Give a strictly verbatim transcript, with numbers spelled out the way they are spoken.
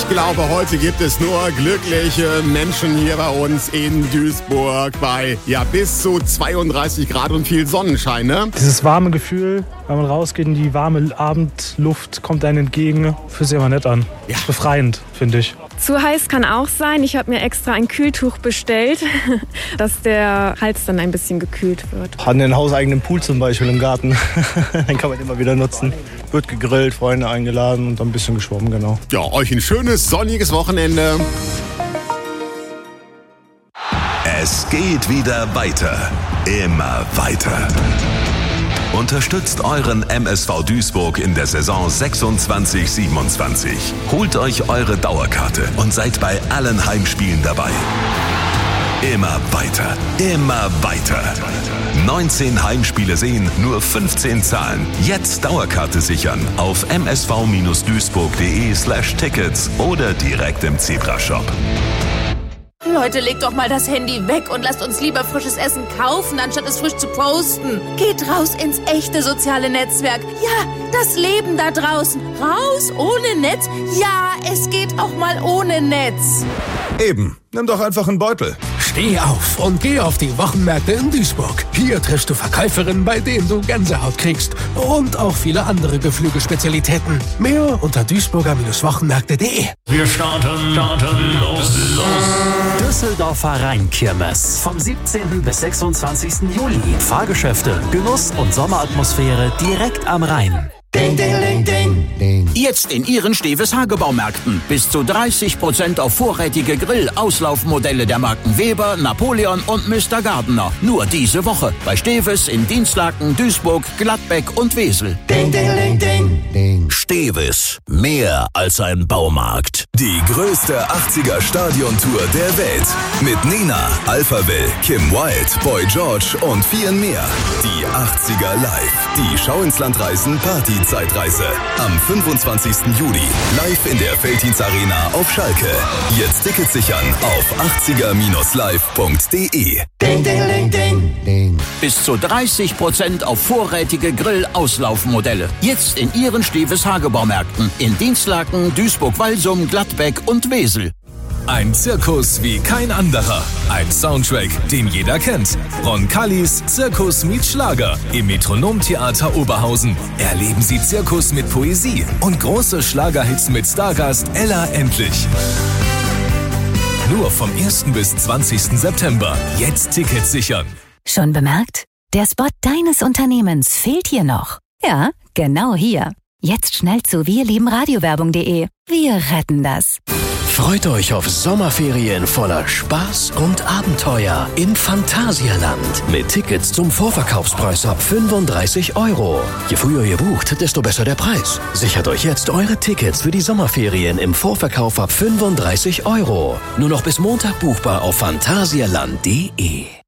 Ich glaube, heute gibt es nur glückliche Menschen hier bei uns in Duisburg bei ja bis zu zweiunddreißig Grad und viel Sonnenschein, ne? Dieses warme Gefühl, wenn man rausgeht in die warme Abendluft, kommt einem entgegen, fühlt sich immer nett an. Ja. Befreiend, finde ich. Zu heiß kann auch sein. Ich habe mir extra ein Kühltuch bestellt, dass der Hals dann ein bisschen gekühlt wird. Hat einen hauseigenen Pool zum Beispiel im Garten. Den kann man immer wieder nutzen. Wird gegrillt, Freunde eingeladen und dann ein bisschen geschwommen, genau. Ja, euch ein schönes, sonniges Wochenende. Es geht wieder weiter. Immer weiter. Unterstützt euren M S V Duisburg in der Saison sechsundzwanzig siebenundzwanzig. Holt euch eure Dauerkarte und seid bei allen Heimspielen dabei. Immer weiter, immer weiter. neunzehn Heimspiele sehen, nur fünfzehn zahlen. Jetzt Dauerkarte sichern auf m s v duisburg punkt d e slash tickets oder direkt im Zebra-Shop. Leute, legt doch mal das Handy weg und lasst uns lieber frisches Essen kaufen, anstatt es frisch zu posten. Geht raus ins echte soziale Netzwerk. Ja, das Leben da draußen. Raus ohne Netz? Ja, es geht auch mal ohne Netz. Eben, nimm doch einfach einen Beutel. Steh auf und geh auf die Wochenmärkte in Duisburg. Hier triffst du Verkäuferinnen, bei denen du Gänsehaut kriegst. Und auch viele andere Geflügelspezialitäten. Mehr unter duisburger Wochenmärkte punkt de. Wir starten, starten, los, los. Düsseldorfer Rheinkirmes. Vom siebzehnten bis sechsundzwanzigsten Juli. Fahrgeschäfte, Genuss und Sommeratmosphäre direkt am Rhein. Ding, ding, ding, ding, ding. Jetzt in Ihren Steves Hagebaumärkten. Bis zu dreißig Prozent auf vorrätige Grill-Auslaufmodelle der Marken Weber, Napoleon und Mister Gardener. Nur diese Woche bei Steves in Dienstlaken, Duisburg, Gladbeck und Wesel. Ding, ding, ding, ding, ding. Steves. Mehr als ein Baumarkt. Die größte achtziger-Stadion-Tour der Welt. Mit Nena, Alphaville, Kim Wilde, Boy George und vielen mehr. Die achtziger live. Die Schau ins Land reisen Party-Zeitreise. Am fünfundzwanzigsten Juli. Live in der Veltins Arena auf Schalke. Jetzt Tickets sichern auf achtziger live punkt de. Ding, ding, ding, ding, ding. Bis zu dreißig Prozent auf vorrätige Grill-Auslaufmodelle. Jetzt in Ihren Steves Hagebaumärkten. In Dienstlaken, Duisburg-Walsum, Gladbeck und Wesel. Ein Zirkus wie kein anderer. Ein Soundtrack, den jeder kennt. Roncalis Zirkus meets Schlager im Metronomtheater Oberhausen. Erleben Sie Zirkus mit Poesie und große Schlagerhits mit Stargast Ella Endlich. Nur vom ersten bis zwanzigsten September. Jetzt Tickets sichern. Schon bemerkt? Der Spot deines Unternehmens fehlt hier noch. Ja, genau hier. Jetzt schnell zu wirliebenradiowerbung punkt de. Wir retten das. Freut euch auf Sommerferien voller Spaß und Abenteuer im Phantasialand. Mit Tickets zum Vorverkaufspreis ab fünfunddreißig Euro. Je früher ihr bucht, desto besser der Preis. Sichert euch jetzt eure Tickets für die Sommerferien im Vorverkauf ab fünfunddreißig Euro. Nur noch bis Montag buchbar auf phantasialand punkt de.